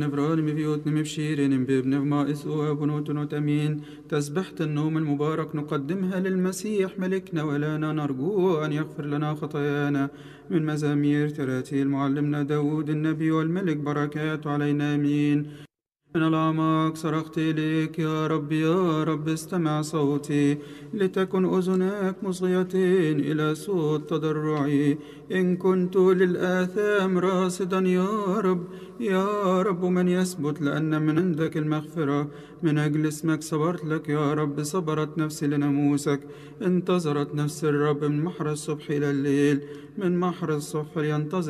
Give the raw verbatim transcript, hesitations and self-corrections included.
نفران مفيوت نمفشيرين بابن ما إسوا بنوت نتمين تسبحة النوم المبارك نقدمها للمسيح ملكنا ولانا نرجو أن يغفر لنا خطايانا من مزامير تراتيل معلمنا داود النبي والملك بركات علينا آمين. من الأعماق صرخت إليك يا رب يا رب استمع صوتي لتكن أذناك مصغيتين إلى صوت تضرعي إن كنت للآثام راصدا يا رب يا رب من يثبت لأن من عندك المغفرة من أجل اسمك صبرت لك يا رب صبرت نفسي لناموسك انتظرت نفس الرب من محر الصبح إلى الليل من محر الصبح ينتظر